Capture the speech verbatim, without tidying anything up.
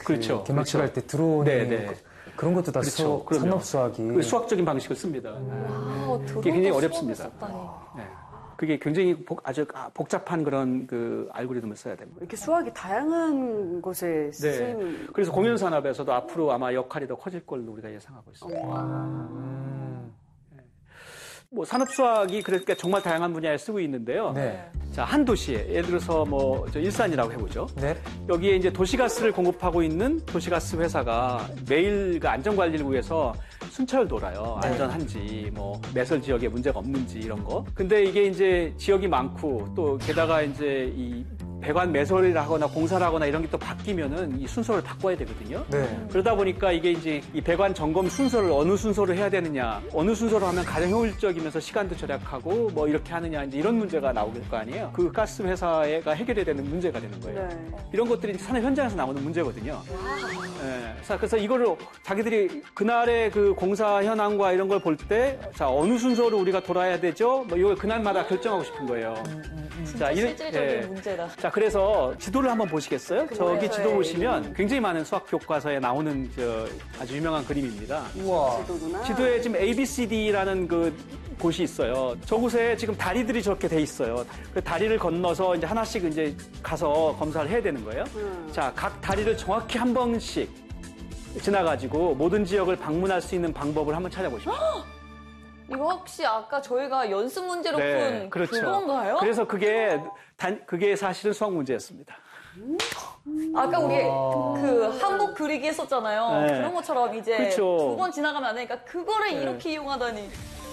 그렇죠. 개막식할 그렇죠. 때 들어오는 네네. 그, 그런 것도 다 그렇죠. 수, 산업 수학이 그 수학적인 방식을 씁니다. 와, 그게 굉장히 어렵습니다. 썼다니. 네. 그게 굉장히 복, 아주 복잡한 그런 그 알고리즘을 써야 됩니다. 이렇게 수학이 다양한 곳에 쓰임. 네. 그래서 공연 산업에서도 앞으로 아마 역할이 더 커질 걸로 우리가 예상하고 있습니다. 음. 네. 뭐 산업 수학이 그러니까 정말 다양한 분야에 쓰고 있는데요. 네. 자, 한 도시에 예를 들어서 뭐 저 일산이라고 해보죠. 네. 여기에 이제 도시가스를 공급하고 있는 도시가스 회사가 매일 그 안전관리를 위해서 순찰을 돌아요. 네. 안전한지, 뭐, 매설 지역에 문제가 없는지 이런 거. 근데 이게 이제 지역이 많고 또 게다가 이제 이 배관 매설을 하거나 공사를 하거나 이런 게 또 바뀌면은 이 순서를 바꿔야 되거든요. 네. 그러다 보니까 이게 이제 이 배관 점검 순서를 어느 순서로 해야 되느냐, 어느 순서로 하면 가장 효율적이면서 시간도 절약하고 뭐 이렇게 하느냐, 이제 이런 문제가 나오길 거 아니에요. 그 가스 회사가 해결해야 되는 문제가 되는 거예요. 네. 이런 것들이 이제 산업 현장에서 나오는 문제거든요. 네. 그래서 이거를 자기들이 그날의 그 공사 현황과 이런 걸 볼 때, 자, 어느 순서로 우리가 돌아야 되죠? 뭐 이걸 그날마다 결정하고 싶은 거예요. 진짜 이런- 실질적인 예. 문제다. 자, 그래서 지도를 한번 보시겠어요? 저기 지도 네. 보시면 굉장히 많은 수학 교과서에 나오는 저 아주 유명한 그림입니다. 우와. 지도구나. 지도에 지금 에이 비 씨 디라는 그 곳이 있어요. 저곳에 지금 다리들이 저렇게 돼 있어요. 그 다리를 건너서 이제 하나씩 이제 가서 검사를 해야 되는 거예요. 음. 자, 각 다리를 정확히 한 번씩 지나가지고 모든 지역을 방문할 수 있는 방법을 한번 찾아보십시오. 이거 혹시 아까 저희가 연습 문제로 푼 그건가요? 그래서 그게 단, 그게 사실은 수학 문제였습니다. 아까 우리 그 한복 그리기 했었잖아요. 네. 그런 것처럼 이제 그렇죠. 두 번 지나가면 안 되니까 그거를 이렇게 이용하다니.